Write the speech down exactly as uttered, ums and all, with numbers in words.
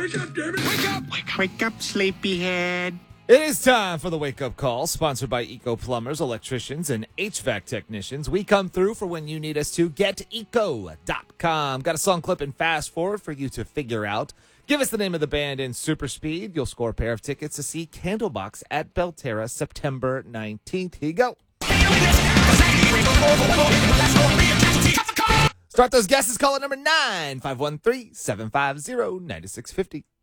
Wake up, damn it! Wake up! Wake up, Wake up sleepyhead. It is time for the wake-up call, sponsored by Eco Plumbers, Electricians, and H V A C Technicians. We come through for when you need us to. get eco dot com. Got a song clip and fast forward for you to figure out. Give us the name of the band in super speed. You'll score a pair of tickets to see Candlebox at Belterra September nineteenth. Here you go. Start those guesses. Call it number nine five one three, seven five zero, nine six five zero.